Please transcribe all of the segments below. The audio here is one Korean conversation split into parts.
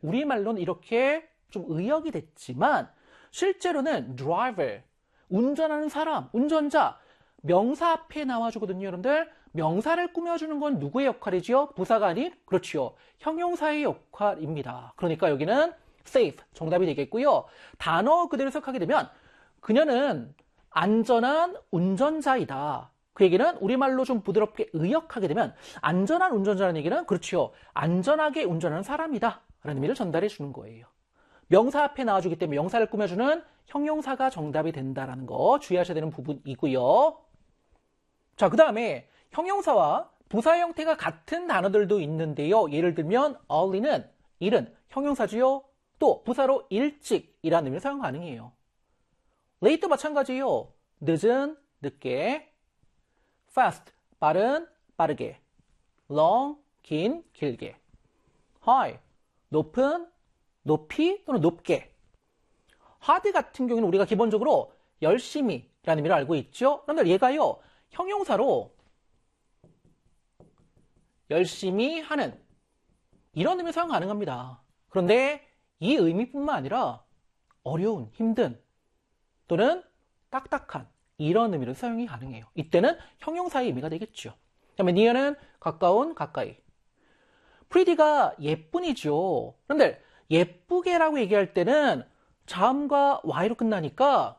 우리말로는 이렇게 좀 의역이 됐지만 실제로는 driver, 운전하는 사람, 운전자, 명사 앞에 나와주거든요. 여러분들 명사를 꾸며주는 건 누구의 역할이지요? 부사가 아닌 그렇지요. 형용사의 역할입니다. 그러니까 여기는 safe 정답이 되겠고요. 단어 그대로 해석하게 되면 그녀는 안전한 운전자이다. 그 얘기는 우리말로 좀 부드럽게 의역하게 되면 안전한 운전자라는 얘기는 그렇지요. 안전하게 운전하는 사람이다 라는 의미를 전달해 주는 거예요. 명사 앞에 나와주기 때문에 명사를 꾸며주는 형용사가 정답이 된다는 거 주의하셔야 되는 부분이고요. 자, 그 다음에 형용사와 부사 형태가 같은 단어들도 있는데요. 예를 들면 early는 이른 형용사지요. 또 부사로 일찍이라는 의미로 사용 가능해요. late도 마찬가지예요. 늦은 늦게, fast 빠른 빠르게, long 긴 길게, high 높은 높이 또는 높게. hard 같은 경우는 우리가 기본적으로 열심히 라는 의미를 알고 있죠. 그런데 얘가요 형용사로 열심히 하는 이런 의미로 사용 가능합니다. 그런데 이 의미뿐만 아니라 어려운, 힘든 또는 딱딱한 이런 의미로 사용이 가능해요. 이때는 형용사의 의미가 되겠죠. 그다음에 near는 가까운, 가까이. pretty가 예쁜이죠. 그런데 예쁘게라고 얘기할 때는 자음과 y로 끝나니까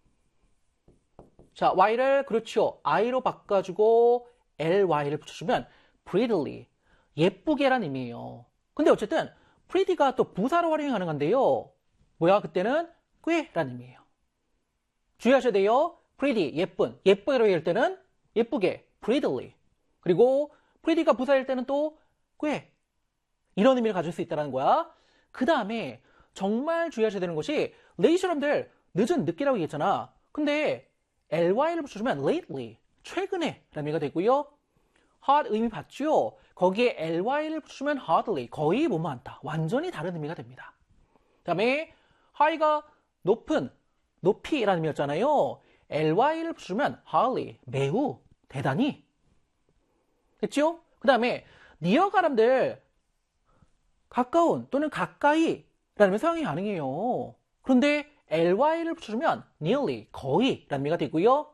자, y를 그렇죠. i로 바꿔주고 ly를 붙여주면 prettily 예쁘게란 의미예요. 근데 어쨌든 pretty가 또 부사로 활용이 가능한데요. 뭐야? 그때는 꽤란 의미예요. 주의하셔야 돼요. pretty 예쁜 예쁘게로 얘기할 때는 예쁘게 prettily 그리고 pretty가 부사일 때는 또 꽤 이런 의미를 가질 수 있다는 거야. 그 다음에 정말 주의하셔야 되는 것이 late 여러분들 늦은 늦게라고 얘기했잖아. 근데 ly를 붙여주면 lately 최근에 라는 의미가 되고요. hard 의미 봤죠? 거기에 ly를 붙여주면 hardly 거의 뭐만하다 완전히 다른 의미가 됩니다. 그 다음에 high가 높은 높이라는 의미였잖아요. ly를 붙여주면 hardly 매우 대단히 됐죠? 그 다음에 near가 여러분들 가까운 또는 가까이 라는 의미 사용이 가능해요. 그런데 ly를 붙여주면 nearly 거의 라는 의미가 되고요.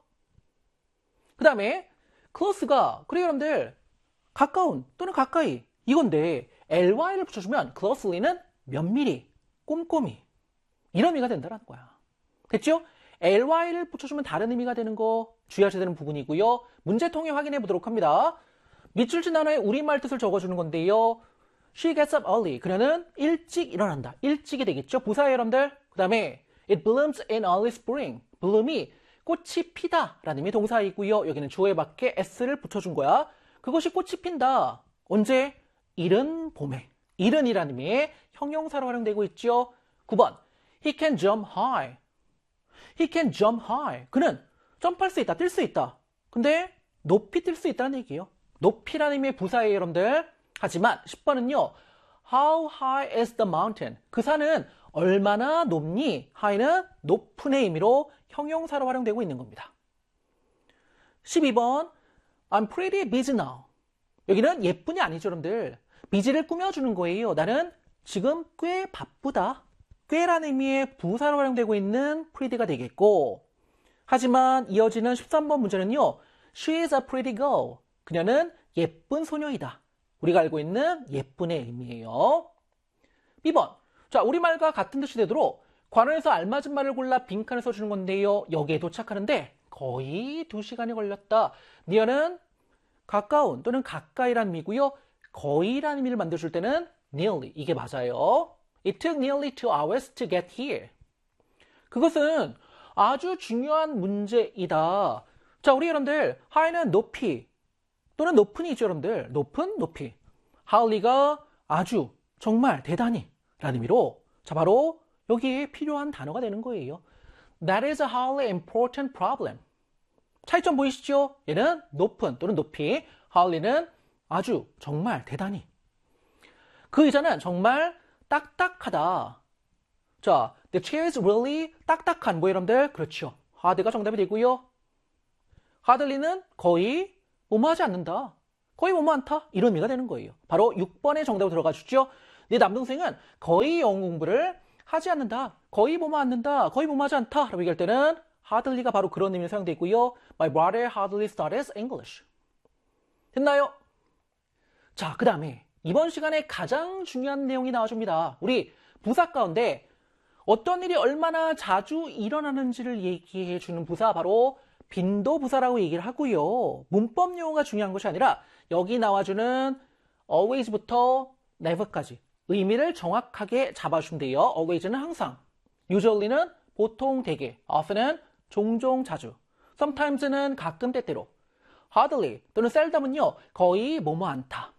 그 다음에 close가 그래요 여러분들 가까운 또는 가까이 이건데 ly를 붙여주면 closely는 면밀히 꼼꼼히 이런 의미가 된다는 거야. 됐죠? ly를 붙여주면 다른 의미가 되는 거 주의하셔야 되는 부분이고요. 문제 통해 확인해 보도록 합니다. 밑줄 친 단어의 우리말 뜻을 적어주는 건데요. She gets up early. 그녀는 일찍 일어난다. 일찍이 되겠죠? 부사예요 여러분들. 그 다음에 It blooms in early spring. bloom이 꽃이 피다 라는 의미의 동사이고요. 여기는 주어에 맞게 s를 붙여준 거야. 그것이 꽃이 핀다. 언제? 이른 봄에. 이른이라는 의미의 형용사로 활용되고 있죠. 9번 He can jump high. He can jump high. 그는 점프할 수 있다. 뛸 수 있다. 근데 높이 뛸 수 있다는 얘기예요. 높이라는 의미의 부사예요 여러분들. 하지만 10번은요. How high is the mountain? 그 산은 얼마나 높니? high는 높은의 의미로 형용사로 활용되고 있는 겁니다. 12번 I'm pretty busy now. 여기는 예쁜이 아니죠 여러분들. busy를 꾸며주는 거예요. 나는 지금 꽤 바쁘다. 꽤라는 의미의 부사로 활용되고 있는 pretty가 되겠고 하지만 이어지는 13번 문제는요. She is a pretty girl. 그녀는 예쁜 소녀이다. 우리가 알고 있는 예쁜의 의미예요. B번 자 우리말과 같은 뜻이 되도록 관원에서 알맞은 말을 골라 빈칸을 써주는 건데요. 여기에 도착하는데 거의 2시간이 걸렸다. near는 가까운 또는 가까이란 의미고요. 거의라는 의미를 만들어줄 때는 nearly 이게 맞아요. It took nearly 2 hours to get here. 그것은 아주 중요한 문제이다. 자 우리 여러분들 high는 높이 또는 높은이죠 여러분들. 높은 높이. highly가 아주 정말 대단히 라는 의미로 자 바로 여기에 필요한 단어가 되는 거예요. That is a highly important problem. 차이점 보이시죠? 얘는 높은 또는 높이, highly는 아주 정말 대단히. 그 의자는 정말 딱딱하다. 자, the chair is really 딱딱한 뭐 여러분들? 그렇죠. hard가 정답이 되고요. hardly는 거의 뭐뭐하지 않는다. 거의 뭐뭐 않다. 이런 의미가 되는 거예요. 바로 6번의 정답으로 들어가 주죠. 내 남동생은 거의 영어 공부를 하지 않는다. 거의 뭐뭐 않는다. 거의 뭐뭐 하지 않다. 라고 얘기할 때는 hardly가 바로 그런 의미로 사용되어 있고요. My brother hardly studies English. 됐나요? 자, 그 다음에 이번 시간에 가장 중요한 내용이 나와줍니다. 우리 부사 가운데 어떤 일이 얼마나 자주 일어나는지를 얘기해주는 부사 바로 빈도부사라고 얘기를 하고요. 문법 용어가 중요한 것이 아니라 여기 나와주는 always부터 never까지 의미를 정확하게 잡아주면 돼요. always는 항상, usually는 보통 대개, often은 종종 자주, sometimes는 가끔 때때로, hardly 또는 seldom은요 거의 뭐뭐 않다,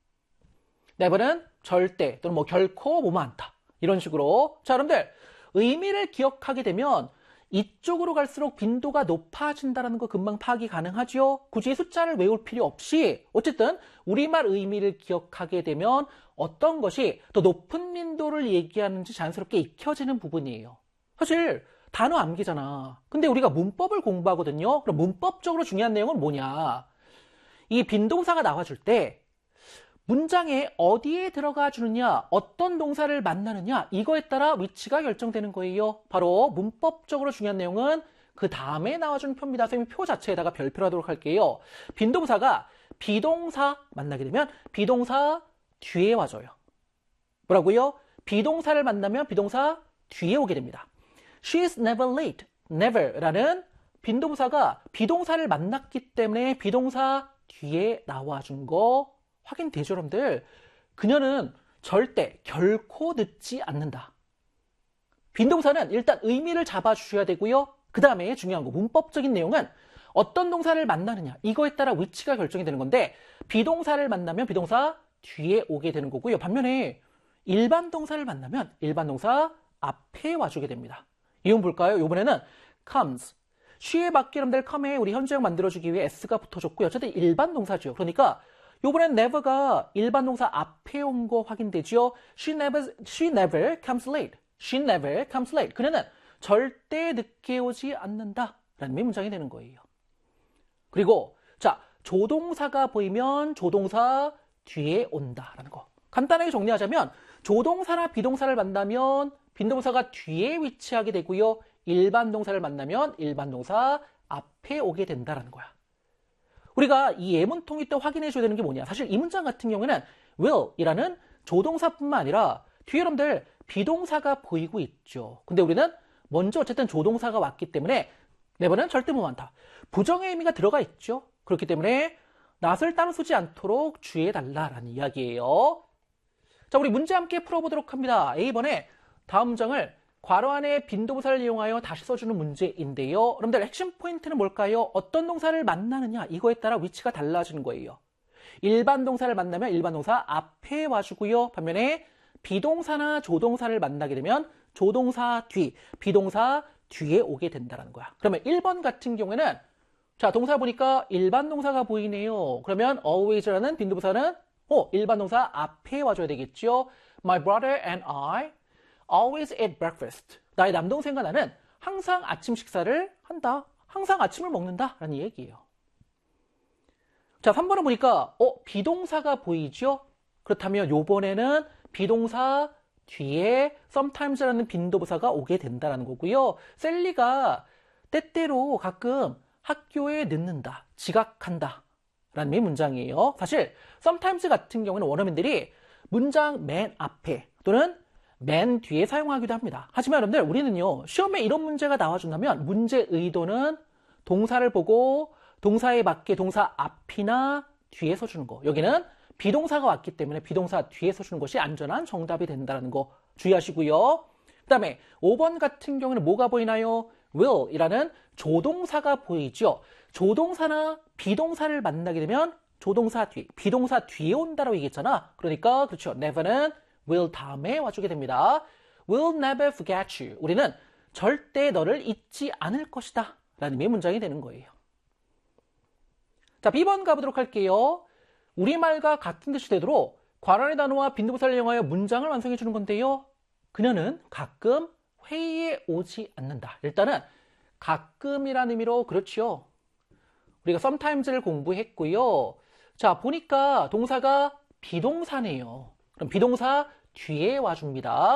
never는 절대 또는 뭐 결코 뭐뭐 않다 이런 식으로. 자, 여러분들 의미를 기억하게 되면 이쪽으로 갈수록 빈도가 높아진다는 거 금방 파악이 가능하죠. 굳이 숫자를 외울 필요 없이 어쨌든 우리말 의미를 기억하게 되면 어떤 것이 더 높은 빈도를 얘기하는지 자연스럽게 익혀지는 부분이에요. 사실 단어 암기잖아. 근데 우리가 문법을 공부하거든요. 그럼 문법적으로 중요한 내용은 뭐냐? 이 빈동사가 나와줄 때 문장에 어디에 들어가 주느냐, 어떤 동사를 만나느냐, 이거에 따라 위치가 결정되는 거예요. 바로 문법적으로 중요한 내용은 그 다음에 나와주는 표입니다. 선생님이 표 자체에다가 별표를 하도록 할게요. 빈동사가 비동사 만나게 되면 비동사 뒤에 와줘요. 뭐라고요? 비동사를 만나면 비동사 뒤에 오게 됩니다. She's never late. never라는 빈동사가 비동사를 만났기 때문에 비동사 뒤에 나와준 거 확인되죠, 여러분들? 그녀는 절대, 결코 늦지 않는다. 빈동사는 일단 의미를 잡아주셔야 되고요. 그 다음에 중요한 거, 문법적인 내용은 어떤 동사를 만나느냐, 이거에 따라 위치가 결정이 되는 건데 비동사를 만나면 비동사 뒤에 오게 되는 거고요. 반면에 일반 동사를 만나면 일반 동사 앞에 와주게 됩니다. 이건 볼까요? 이번에는 comes. she에 맞게 여러분들 come에 우리 현재형 만들어주기 위해 s가 붙어줬고요. 어쨌든 일반 동사죠. 그러니까 요번엔 never가 일반 동사 앞에 온 거 확인되죠? She never comes late. She never comes late. 그녀는 절대 늦게 오지 않는다. 라는 문장이 되는 거예요. 그리고 자, 조동사가 보이면 조동사 뒤에 온다라는 거. 간단하게 정리하자면 조동사나 비동사를 만나면 빈동사가 뒤에 위치하게 되고요. 일반 동사를 만나면 일반 동사 앞에 오게 된다라는 거야. 우리가 이 예문통일 때 확인해 줘야 되는 게 뭐냐. 사실 이 문장 같은 경우에는 will이라는 조동사뿐만 아니라 뒤에 여러분들 비동사가 보이고 있죠. 근데 우리는 먼저 어쨌든 조동사가 왔기 때문에 never는 절대 못 많다. 부정의 의미가 들어가 있죠. 그렇기 때문에 낫을 따로 쓰지 않도록 주의해달라라는 이야기예요. 자, 우리 문제 함께 풀어보도록 합니다. A번에 다음 문장을 괄호 안에 빈동사를 이용하여 다시 써주는 문제인데요. 여러분들 핵심 포인트는 뭘까요? 어떤 동사를 만나느냐, 이거에 따라 위치가 달라지는 거예요. 일반 동사를 만나면 일반 동사 앞에 와주고요. 반면에 비동사나 조동사를 만나게 되면 조동사 뒤, 비동사 뒤에 오게 된다는 거야. 그러면 1번 같은 경우에는 자, 동사 보니까 일반 동사가 보이네요. 그러면 always라는 빈동사는 일반 동사 앞에 와줘야 되겠죠. My brother and I always eat breakfast. 나의 남동생과 나는 항상 아침 식사를 한다. 항상 아침을 먹는다. 라는 얘기예요. 자, 3번을 보니까 비동사가 보이죠? 그렇다면 요번에는 비동사 뒤에 sometimes라는 빈도부사가 오게 된다는 거고요. 셀리가 때때로 가끔 학교에 늦는다, 지각한다 라는 문장이에요. 사실 sometimes 같은 경우는 원어민들이 문장 맨 앞에 또는 맨 뒤에 사용하기도 합니다. 하지만 여러분들 우리는요, 시험에 이런 문제가 나와준다면 문제 의도는 동사를 보고 동사에 맞게 동사 앞이나 뒤에 써주는 거. 여기는 비동사가 왔기 때문에 비동사 뒤에 써주는 것이 안전한 정답이 된다는 거 주의하시고요. 그 다음에 5번 같은 경우는 뭐가 보이나요? will이라는 조동사가 보이죠. 조동사나 비동사를 만나게 되면 조동사 뒤, 비동사 뒤에 온다라고 얘기했잖아. 그러니까 그렇죠. never는 will 다음에 와주게 됩니다. will never forget you. 우리는 절대 너를 잊지 않을 것이다 라는 의미의 문장이 되는 거예요. 자, B번 가보도록 할게요. 우리말과 같은 뜻이 되도록 괄호의 단어와 빈도부사를 이용하여 문장을 완성해 주는 건데요. 그녀는 가끔 회의에 오지 않는다. 일단은 가끔이라는 의미로 그렇죠. 우리가 sometimes를 공부했고요. 자, 보니까 동사가 비동사네요. 그럼 비동사 뒤에 와줍니다.